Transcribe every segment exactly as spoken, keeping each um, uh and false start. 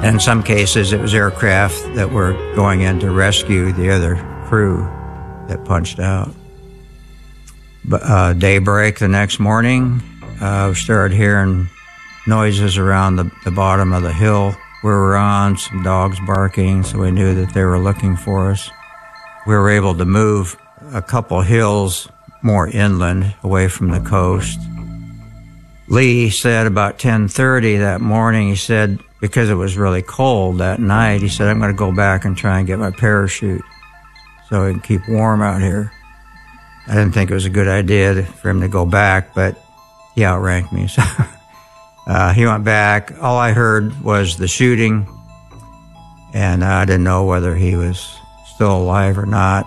In some cases, it was aircraft that were going in to rescue the other crew that punched out. But, uh, daybreak the next morning, uh, we started hearing noises around the, the bottom of the hill we were on, some dogs barking, so we knew that they were looking for us. We were able to move a couple hills more inland, away from the coast. Lee said about ten thirty that morning, he said, because it was really cold that night, he said, I'm going to go back and try and get my parachute so I can keep warm out here. I didn't think it was a good idea for him to go back, but he outranked me. So uh, he went back. All I heard was the shooting, and I didn't know whether he was still alive or not.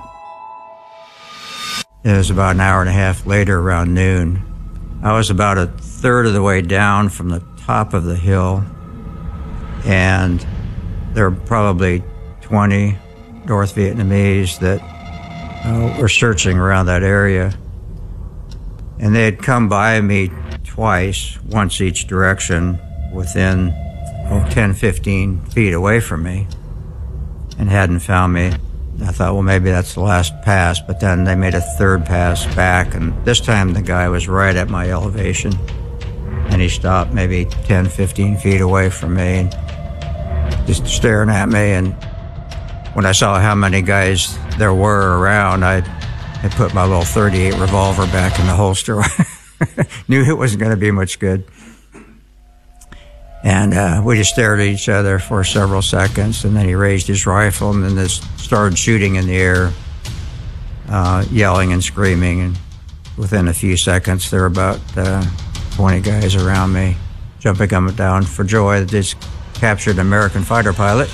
It was about an hour and a half later, around noon. I was about a third of the way down from the top of the hill, and there were probably twenty North Vietnamese that uh, were searching around that area. And they had come by me twice, once each direction, within oh, ten, fifteen feet away from me, and hadn't found me. I thought, well, maybe that's the last pass, but then they made a third pass back, and this time the guy was right at my elevation, and he stopped maybe ten, fifteen feet away from me, and just staring at me. And when I saw how many guys there were around, I, I put my little thirty-eight revolver back in the holster. Knew it wasn't going to be much good. And uh, we just stared at each other for several seconds, and then he raised his rifle and then just started shooting in the air, uh, yelling and screaming. And within a few seconds, there were about uh, twenty guys around me, jumping up and down for joy that just captured an American fighter pilot.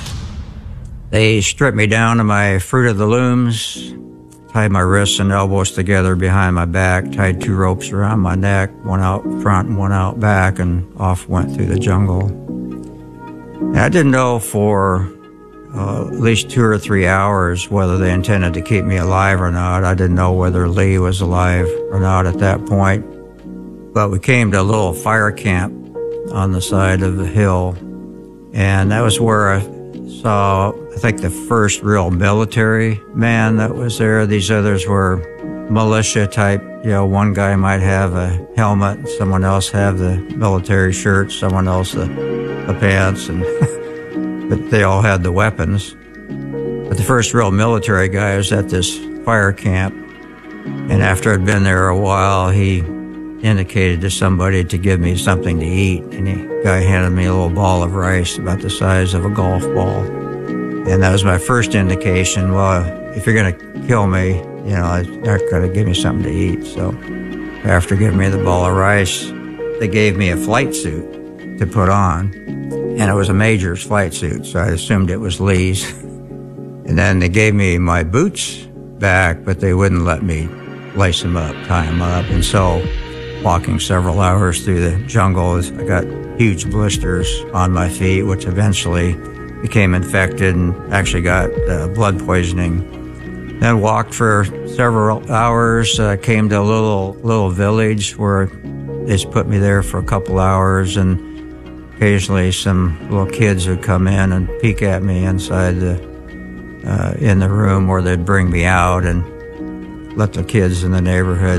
They stripped me down to my Fruit of the Looms, tied my wrists and elbows together behind my back, tied two ropes around my neck, one out front and one out back, and off went through the jungle. And I didn't know for uh, at least two or three hours whether they intended to keep me alive or not. I didn't know whether Lee was alive or not at that point. But we came to a little fire camp on the side of the hill, and that was where I saw, I think, the first real military man that was there. These others were militia type. You know, one guy might have a helmet, someone else have the military shirt, someone else the, the pants, and but they all had the weapons. But the first real military guy was at this fire camp, and after I'd been there a while, he indicated to somebody to give me something to eat, and the guy handed me a little ball of rice about the size of a golf ball. And that was my first indication, well, if you're going to kill me, you know, you're not going to give me something to eat. So after giving me the ball of rice, they gave me a flight suit to put on, and it was a major's flight suit, so I assumed it was Lee's. And then they gave me my boots back, but they wouldn't let me lace them up, tie them up, and so walking several hours through the jungle, I got huge blisters on my feet, which eventually became infected and actually got uh, blood poisoning. Then walked for several hours, uh, came to a little little village where they just put me there for a couple hours, and occasionally some little kids would come in and peek at me inside the uh, in the room, or they'd bring me out and let the kids in the neighborhood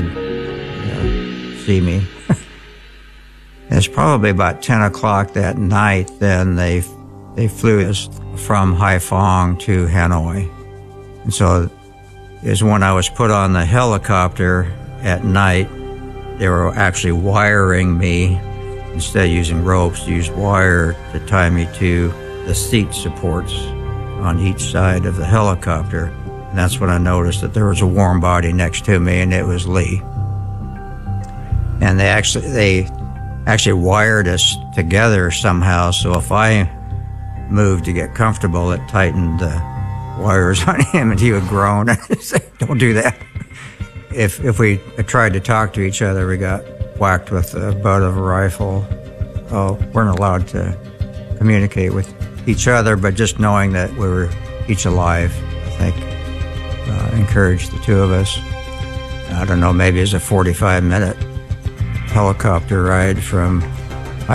uh, see me. It's probably about ten o'clock that night. Then they they flew us from Haiphong to Hanoi, and so is when I was put on the helicopter at night. They were actually wiring me instead of using ropes. Used wire to tie me to the seat supports on each side of the helicopter, and that's when I noticed that there was a warm body next to me, and it was Lee. And they actually they. actually wired us together somehow, so if I moved to get comfortable, it tightened the wires on him, and he would groan and say, "Don't do that." If if we tried to talk to each other, we got whacked with the butt of a rifle. Oh, weren't allowed to communicate with each other, but just knowing that we were each alive, I think, uh, encouraged the two of us. I don't know, maybe it was a forty-five minute helicopter ride from